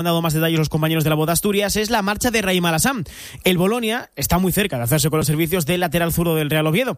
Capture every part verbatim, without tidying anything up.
han dado más detalles los compañeros de la Voz de Asturias, es la marcha de Raïm Alassane. El Bolonia está muy cerca de hacerse con los servicios del lateral zurdo del Real Oviedo.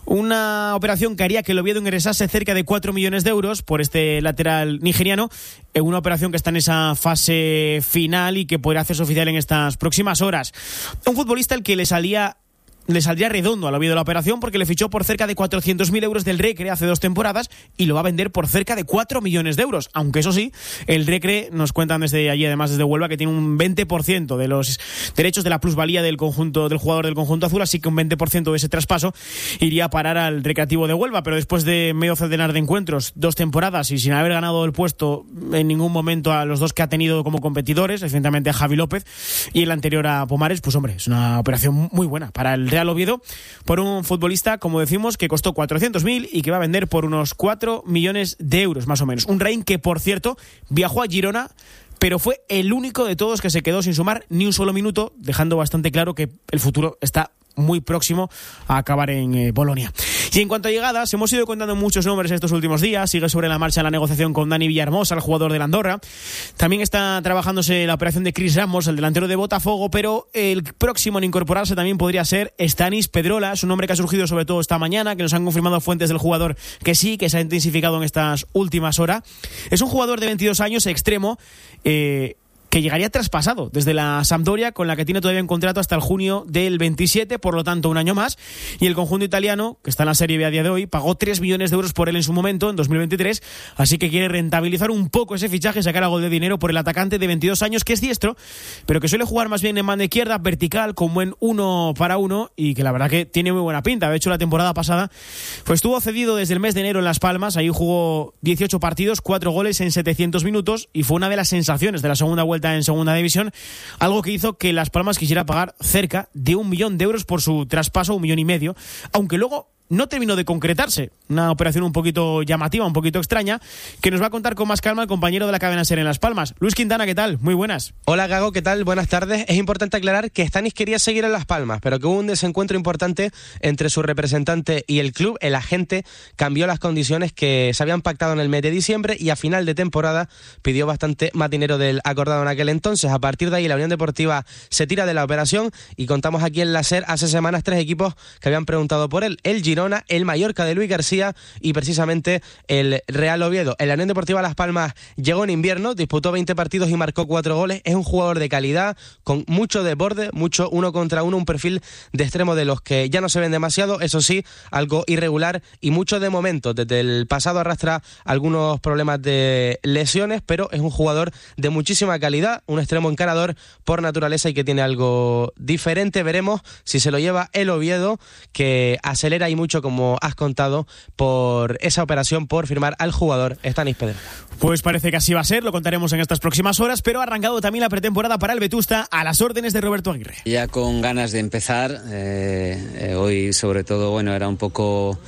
Una operación que haría que el Oviedo ingresase cerca de cuatro millones de euros por este lateral nigeriano, en una operación que está en esa fase final y que podrá hacerse oficial en estas próximas horas. Un futbolista al que le salía... le saldría redondo al Oviedo la operación porque le fichó por cerca de cuatrocientos mil euros del Recre hace dos temporadas y lo va a vender por cerca de cuatro millones de euros. Aunque eso sí, el Recre nos cuentan desde allí, además desde Huelva, que tiene un veinte por ciento de los derechos de la plusvalía del conjunto del jugador del conjunto azul, así que un veinte por ciento de ese traspaso iría a parar al Recreativo de Huelva. Pero después de medio centenar de encuentros, dos temporadas y sin haber ganado el puesto en ningún momento a los dos que ha tenido como competidores, recientemente a Javi López y el anterior a Pomares, pues hombre, es una operación muy buena para el Real Oviedo por un futbolista, como decimos, que costó cuatrocientos mil y que va a vender por unos cuatro millones de euros más o menos. Un Raïm que, por cierto, viajó a Girona, pero fue el único de todos que se quedó sin sumar ni un solo minuto, dejando bastante claro que el futuro está muy próximo a acabar en eh, Bolonia. Y en cuanto a llegadas, hemos ido contando muchos nombres estos últimos días. Sigue sobre la marcha la negociación con Dani Villahermosa, el jugador del Andorra. También está trabajándose la operación de Chris Ramos, el delantero de Botafogo, pero el próximo en incorporarse también podría ser Stanis Pedrola. Es un nombre que ha surgido sobre todo esta mañana, que nos han confirmado fuentes del jugador que sí, que se ha intensificado en estas últimas horas. Es un jugador de veintidós años, extremo, eh... que llegaría traspasado desde la Sampdoria, con la que tiene todavía un contrato hasta el junio del veintisiete, por lo tanto un año más, y el conjunto italiano, que está en la Serie B a día de hoy, pagó tres millones de euros por él en su momento, en dos mil veintitrés, así que quiere rentabilizar un poco ese fichaje, sacar algo de dinero por el atacante de veintidós años, que es diestro, pero que suele jugar más bien en banda izquierda, vertical, con buen uno para uno, y que la verdad que tiene muy buena pinta. De hecho, la temporada pasada pues estuvo cedido desde el mes de enero en Las Palmas, ahí jugó dieciocho partidos, cuatro goles en setecientos minutos, y fue una de las sensaciones de la segunda vuelta en segunda división, algo que hizo que Las Palmas quisiera pagar cerca de un millón de euros por su traspaso, un millón y medio, aunque luego no terminó de concretarse. Una operación un poquito llamativa, un poquito extraña, que nos va a contar con más calma el compañero de la cadena SER en Las Palmas. Luis Quintana, ¿qué tal? Muy buenas. Hola Gago, ¿qué tal? Buenas tardes. Es importante aclarar que Stanis quería seguir en Las Palmas, pero que hubo un desencuentro importante entre su representante y el club. El agente cambió las condiciones que se habían pactado en el mes de diciembre y a final de temporada pidió bastante más dinero del acordado en aquel entonces. A partir de ahí la Unión Deportiva se tira de la operación y contamos aquí en la SER hace semanas tres equipos que habían preguntado por él. El Girona, el Mallorca de Luis García y precisamente el Real Oviedo. En la Unión Deportiva Las Palmas llegó en invierno, disputó veinte partidos y marcó cuatro goles. Es un jugador de calidad, con mucho desborde, mucho uno contra uno, un perfil de extremo de los que ya no se ven demasiado, eso sí, algo irregular y mucho de momento. Desde el pasado arrastra algunos problemas de lesiones, pero es un jugador de muchísima calidad, un extremo encarador por naturaleza y que tiene algo diferente. Veremos si se lo lleva el Oviedo, que acelera y mucho, como has contado, por esa operación por firmar al jugador Stanis Pedrola. Pues parece que así va a ser, lo contaremos en estas próximas horas, pero ha arrancado también la pretemporada para el Vetusta a las órdenes de Roberto Aguirre. Ya con ganas de empezar, eh, eh, hoy sobre todo, bueno, era un poco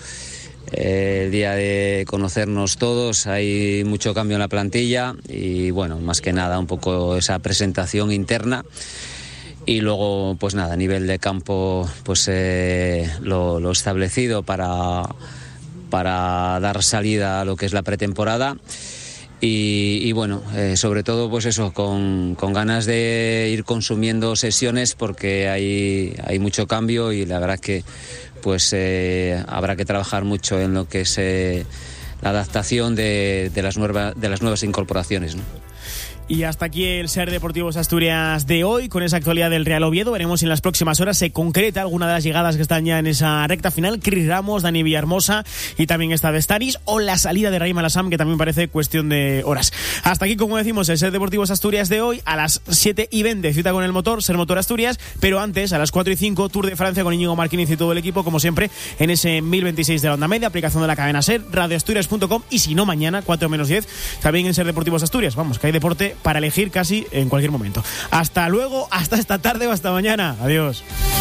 eh, el día de conocernos todos, hay mucho cambio en la plantilla y bueno, más que nada un poco esa presentación interna. Y luego, pues nada, a nivel de campo, pues eh, lo, lo establecido para, para dar salida a lo que es la pretemporada. Y, y bueno, eh, sobre todo, pues eso, con, con ganas de ir consumiendo sesiones porque hay, hay mucho cambio y la verdad que pues eh, habrá que trabajar mucho en lo que es eh, la adaptación de, de, las nueva, de las nuevas incorporaciones, ¿no? Y hasta aquí el SER Deportivos Asturias de hoy, con esa actualidad del Real Oviedo. Veremos si en las próximas horas se concreta alguna de las llegadas que están ya en esa recta final. Chris Ramos, Dani Villahermosa y también esta de Stanis, o la salida de Raïm Alassane, que también parece cuestión de horas. Hasta aquí, como decimos, el SER Deportivos Asturias de hoy. A las siete y veinte, cita con el motor, SER Motor Asturias, pero antes, a las cuatro y cinco, Tour de Francia con Íñigo Martínez y todo el equipo, como siempre, en ese mil veintiséis de la onda media, aplicación de la cadena SER, radio asturias punto com, y si no, mañana, cuatro menos diez, también en SER Deportivos Asturias. Vamos, que hay deporte para elegir casi en cualquier momento. Hasta luego, hasta esta tarde o hasta mañana. Adiós.